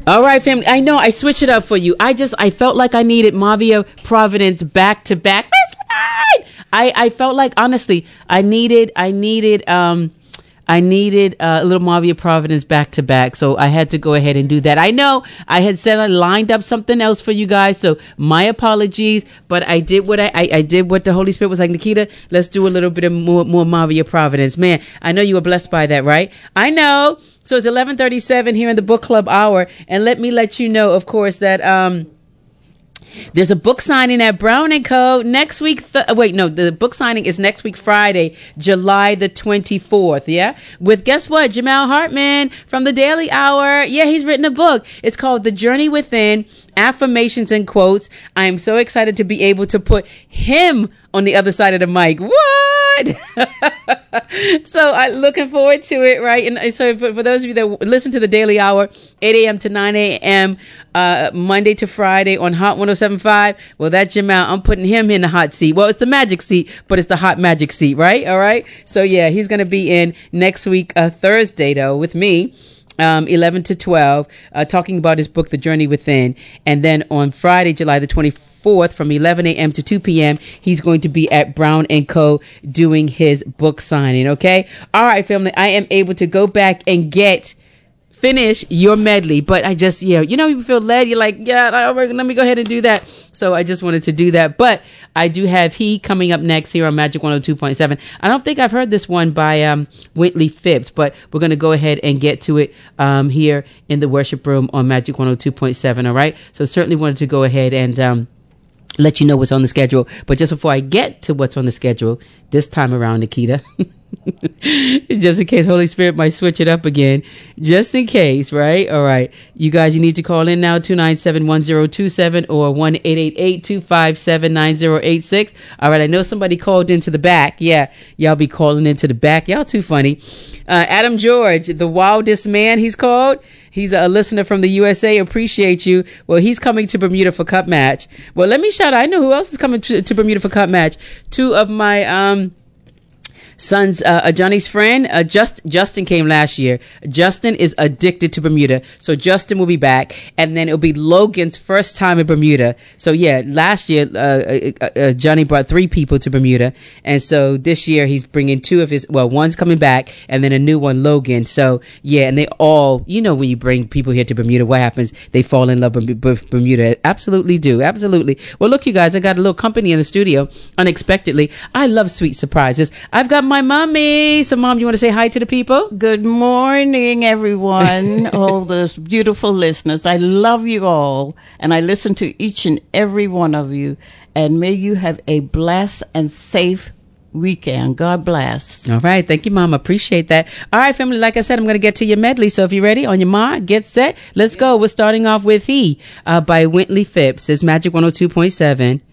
All right, family. I know I switched it up for you. I felt like I needed Mavia Providence back to back. I felt like, honestly, I needed a little Mavia Providence back to back. So I had to go ahead and do that. I know I had said I lined up something else for you guys. So my apologies, but I did what I did what the Holy Spirit was like, Nikita, let's do a little bit of more Mavia Providence. Man, I know you were blessed by that, right? I know. So it's 11:37 here in the book club hour. And let me let you know, of course, that, there's a book signing at Brown & Co. next week. The book signing is next week, Friday, July the 24th. Yeah. With, guess what? Jamal Hartman from the Daily Hour. Yeah. He's written a book. It's called The Journey Within, Affirmations and Quotes. I am so excited to be able to put him on the other side of the mic. What? So I'm looking forward to it, right? And so for those of you that listen to the Daily Hour, 8 a.m. to 9 a.m., Monday to Friday on Hot 107.5, well, that Jamal, I'm putting him in the hot seat. Well, it's the magic seat, but it's the hot magic seat, right? All right. So yeah, he's going to be in next week, Thursday, though, with me. 11 to 12, talking about his book, The Journey Within. And then on Friday, July the 24th, from 11 a.m. to 2 p.m., he's going to be at Brown & Co. doing his book signing. Okay. All right, family. I am able to go back and finish your medley, but I just, you feel led. You're like, let me go ahead and do that. So I just wanted to do that. But I do have He coming up next here on Magic 102.7. I don't think I've heard this one by Wintley Phipps, but we're going to go ahead and get to it here in the worship room on Magic 102.7. All right. So certainly wanted to go ahead and let you know what's on the schedule. But just before I get to what's on the schedule this time around, Nikita, just in case Holy Spirit might switch it up again, just in case, right? All right. You guys, you need to call in now, 297-1027 or 1-888-257-9086. All right. I know somebody called into the back. Yeah. Y'all be calling into the back. Y'all too funny. Adam George, the wildest man, he's called. He's a listener from the USA. Appreciate you. Well, he's coming to Bermuda for Cup Match. Well, let me shout out. I know who else is coming to Bermuda for Cup Match. Two of my son's Johnny's friend, Justin came last year. Justin is addicted to Bermuda, so Justin will be back, and then it'll be Logan's first time in Bermuda. So yeah, last year Johnny brought 3 people to Bermuda, and so this year he's bringing 2 of his. Well, one's coming back, and then a new one, Logan. So yeah, and they all, when you bring people here to Bermuda, what happens? They fall in love with Bermuda. Absolutely do, absolutely. Well, look, you guys, I got a little company in the studio unexpectedly. I love sweet surprises. I've got my mommy. So, Mom, you want to say hi to the people? Good morning, everyone. All those beautiful listeners. I love you all, and I listen to each and every one of you. And may you have a blessed and safe weekend. God bless. All right. Thank you, Mom. Appreciate that. All right, family. Like I said, I'm going to get to your medley. So if you're ready, on your mark, get set. Let's go. We're starting off with He by Wintley Phipps. It's Magic 102.7.